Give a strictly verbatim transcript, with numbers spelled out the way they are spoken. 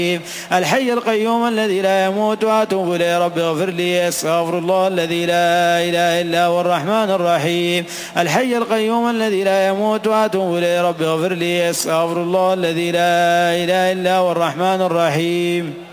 الحي القيوم الذي لا يموت وأتوب إليه رب اغفر لي. أستغفر الله الذي لا إله إلا هو الرحمن الرحيم. الحي القيوم الذي لا يموت وأتوب إليه رب اغفر لي. أستغفر الله الذي لا إله إلا هو الرحمن الرحيم.